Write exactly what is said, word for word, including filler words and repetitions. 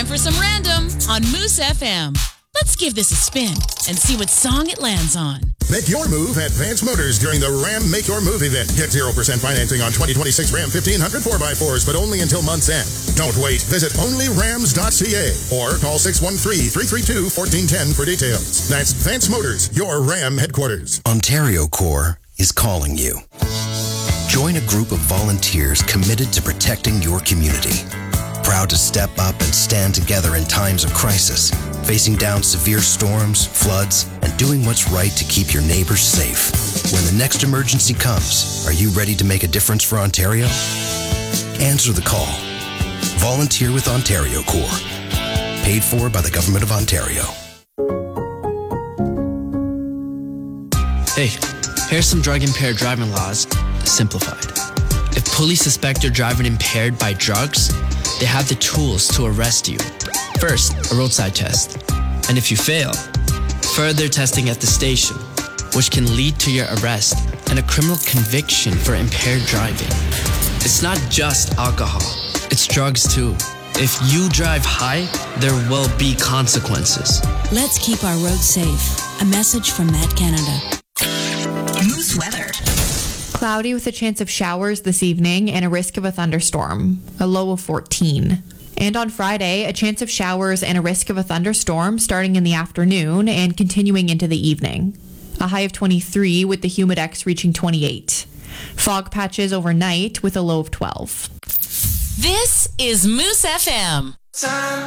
for some random on Moose F M. Let's give this a spin and see what song it lands on. Make your move at Vance Motors during the Ram Make Your Move event. Get zero percent financing on twenty twenty-six Ram fifteen hundred four by fours, but only until month's end. Don't wait. Visit only rams dot c a or call six one three, three three two, one four one zero for details. That's Vance Motors, your Ram headquarters. Ontario Corps is calling you. Join a group of volunteers committed to protecting your community. Proud to step up and stand together in times of crisis, facing down severe storms, floods, and doing what's right to keep your neighbors safe. When the next emergency comes, are you ready to make a difference for Ontario? Answer the call. Volunteer with Ontario Corps. Paid for by the Government of Ontario. Hey, here's some drug-impaired driving laws, simplified. If police suspect you're driving impaired by drugs, they have the tools to arrest you. First, a roadside test. And if you fail, further testing at the station, which can lead to your arrest and a criminal conviction for impaired driving. It's not just alcohol, it's drugs too. If you drive high, there will be consequences. Let's keep our roads safe. A message from Met Canada. Moose weather. Cloudy with a chance of showers this evening and a risk of a thunderstorm, a low of fourteen. And on Friday, a chance of showers and a risk of a thunderstorm starting in the afternoon and continuing into the evening. A high of twenty-three with the Humidex reaching twenty-eight. Fog patches overnight with a low of twelve. This is Moose F M.